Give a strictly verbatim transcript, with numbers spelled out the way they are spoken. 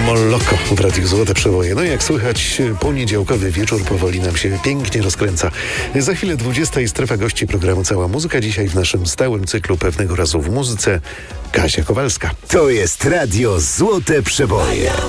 Molloko w Radiu Złote Przeboje. No i jak słychać, poniedziałkowy wieczór powoli nam się pięknie rozkręca. Za chwilę dwudziesta i strefa gości programu Cała Muzyka. Dzisiaj w naszym stałym cyklu Pewnego razu w muzyce Kasia Kowalska. To jest Radio Złote Przeboje.